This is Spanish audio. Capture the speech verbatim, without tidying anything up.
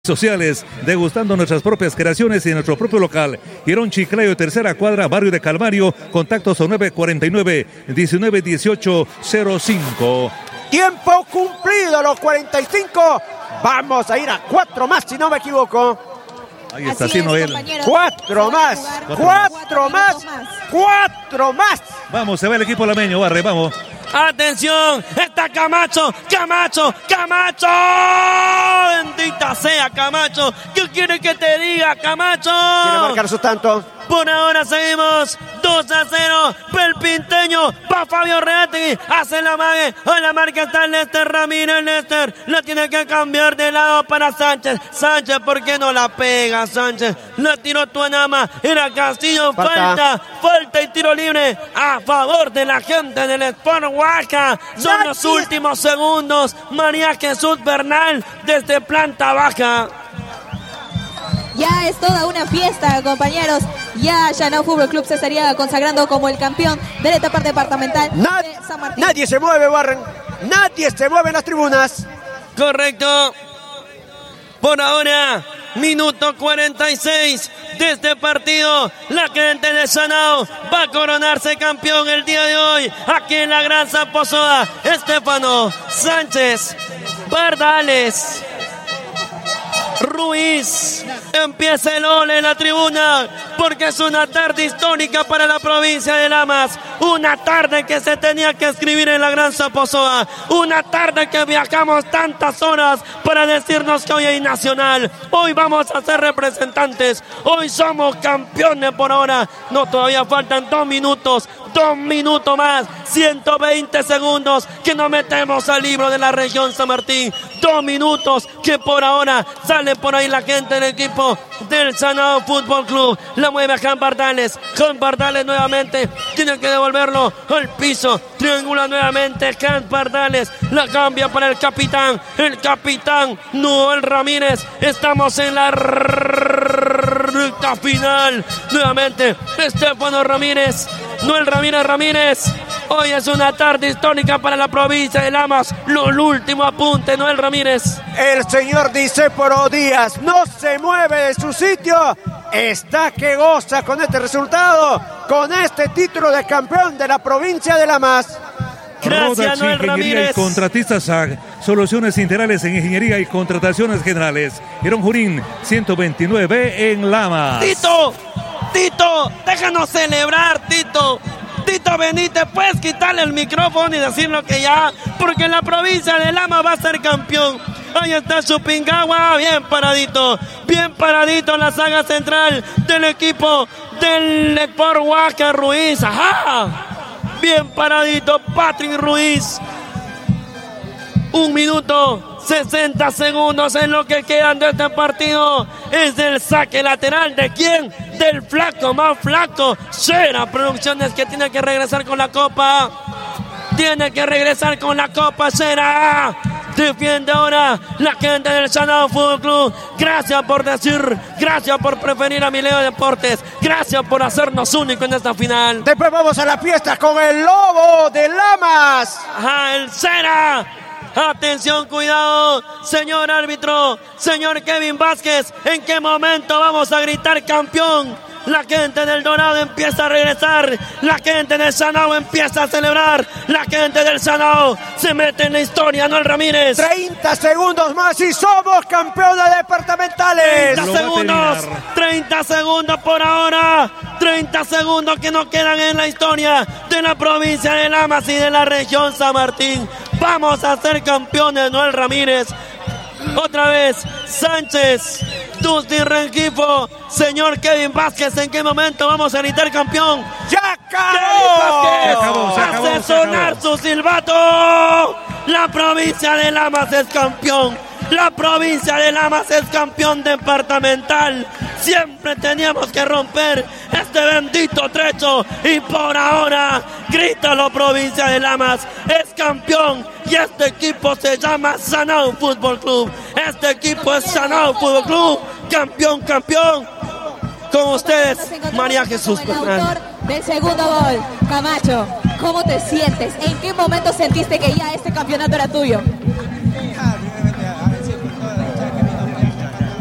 sociales, degustando nuestras propias creaciones y nuestro propio local. Girón Chiclayo, tercera cuadra, barrio de Calvario. Contactos son nueve cuarenta y nueve, diecinueve dieciocho cero cinco. Tiempo cumplido, los cuarenta y cinco. Vamos a ir a cuatro más, si no me equivoco. Ahí está, sí, Noel. Cuatro más, cuatro más, cuatro más. Vamos, se va el equipo lameño, Barre, vamos. Atención, está Camacho, Camacho, Camacho. Bendita sea Camacho. ¿Qué quiere que te diga, Camacho? Quiere marcar su tanto. Por ahora seguimos dos a cero. El Pinteño va Fabio Reategui. Hace la mague. A la marca está Lester Ramírez. Lester la tiene que cambiar de lado para Sánchez. Sánchez, ¿por qué no la pega, Sánchez? La tiró Tuanama. Era Castillo. Falta. Falta, falta y tiro libre a favor de la gente del Sport Huaca. Son ya los últimos segundos. María Jesús Bernal desde planta baja. Ya es toda una fiesta, compañeros. Ya Chanao Fútbol Club se estaría consagrando como el campeón de la etapa departamental Nad de San Martín. Nadie se mueve, Warren. Nadie se mueve en las tribunas. Correcto. Por ahora, minuto cuarenta y seis de este partido. La gente de Chanao va a coronarse campeón el día de hoy. Aquí en la Gran Zaposoa. Estefano Sánchez Bardales Ruiz. Empieza el ole en la tribuna porque es una tarde histórica para la provincia de Lamas. Una tarde que se tenía que escribir en la Gran Zaposoa. Una tarde que viajamos tantas horas para decirnos que hoy hay nacional. Hoy vamos a ser representantes. Hoy somos campeones por ahora. No, todavía faltan dos minutos. Dos minutos más. ciento veinte segundos que nos metemos al libro de la región San Martín. Dos minutos que por ahora sale por ahí la gente del equipo del Chanao Fútbol Club. La mueve a Jan Bardales. Jan Bardales nuevamente tiene que devolverlo al piso. Triangula nuevamente Jan Bardales. La cambia para el capitán. El capitán Noel Ramírez. Estamos en la recta final. Nuevamente Estefano Ramírez. Noel Ramírez Ramírez. Hoy es una tarde histórica para la provincia de Lamas. El último apunte, Noel Ramírez. El señor Diséporo Díaz no se mueve de su sitio. Está que goza con este resultado, con este título de campeón de la provincia de Lamas. Gracias, Noel Ramírez. Y contratistas A G, soluciones integrales en ingeniería y contrataciones generales. Girón Junín, ciento veintinueve en Lamas. Tito, Tito, déjanos celebrar, Tito. Tito Benítez, puedes quitarle el micrófono y decirlo que ya, porque la provincia de Lamas va a ser campeón. Ahí está Chupingagua, bien paradito, bien paradito la saga central del equipo del Sport Huaca Ruiz. Ajá, bien paradito Patrick Ruiz. Un minuto, sesenta segundos en lo que quedan de este partido. Es el saque lateral de quién? Del flaco, más flaco. Sera Producciones, que tiene que regresar con la copa. Tiene que regresar con la copa, Sera. Defiende ahora la gente del Chanao Fútbol Club. Gracias por decir, gracias por preferir a Mileo Deportes. Gracias por hacernos únicos en esta final. Después vamos a la fiesta con el Lobo de Lamas. Ajá, el Sera. Atención, cuidado, señor árbitro, señor Kevin Vázquez, ¿en qué momento vamos a gritar campeón? La gente del Dorado empieza a regresar, la gente del Chanao empieza a celebrar, la gente del Chanao se mete en la historia, Noel Ramírez. treinta segundos más y somos campeones departamentales. treinta segundos, treinta segundos por ahora, treinta segundos que nos quedan en la historia de la provincia de Lamas y de la región San Martín. Vamos a ser campeones, Noel Ramírez. Otra vez, Sánchez, Tusti Rengifo, señor Kevin Vázquez, ¿en qué momento vamos a gritar campeón? ¡Ya acabó! Kevin Vázquez se acabó, se acabó, hace se acabó. sonar su silbato. La provincia de Lamas es campeón. La provincia de Lamas es campeón departamental. Siempre teníamos que romper este bendito trecho y por ahora, grítalo, provincia de Lamas, es campeón y este equipo se llama Chanao Fútbol Club. Este equipo es Chanao Fútbol Club, campeón, campeón. Con ustedes, María Jesús Bernal. Del segundo gol, Camacho, ¿cómo te sientes? ¿En qué momento sentiste que ya este campeonato era tuyo?